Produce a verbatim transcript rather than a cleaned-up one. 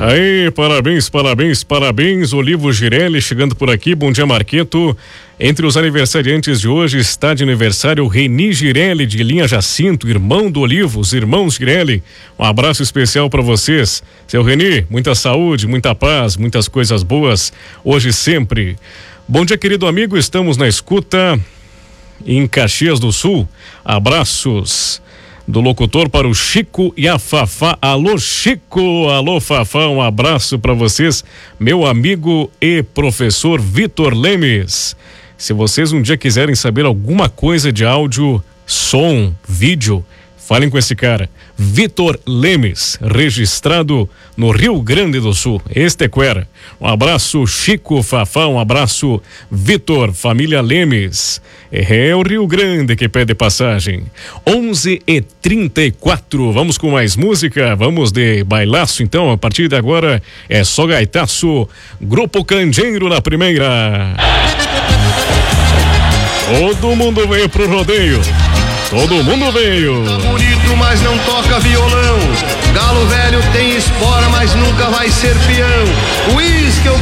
Aí, parabéns, parabéns, parabéns, Olivo Girelli chegando por aqui, bom dia Marqueto. Entre os aniversariantes de hoje está de aniversário o Reni Girelli de Linha Jacinto, irmão do Olivo, os irmãos Girelli. Um abraço especial para vocês. Seu Reni, muita saúde, muita paz, muitas coisas boas, hoje e sempre. Bom dia, querido amigo, estamos na escuta em Caxias do Sul. Abraços do locutor para o Chico e a Fafá. Alô, Chico, alô, Fafá, um abraço para vocês, meu amigo e professor Vitor Lemes. Se vocês um dia quiserem saber alguma coisa de áudio, som, vídeo, falem com esse cara, Vitor Lemes, registrado no Rio Grande do Sul, Estequera. Um abraço, Chico, Fafá, um abraço, Vitor, família Lemes. É o Rio Grande que pede passagem. onze e trinta e quatro, vamos com mais música, vamos de bailaço então, a partir de agora é só gaitaço, Grupo Candeeiro na primeira. Todo mundo veio pro rodeio. Todo mundo veio. Tá bonito, mas não toca violão. Galo velho tem espora, mas nunca vai ser peão. Uísque eu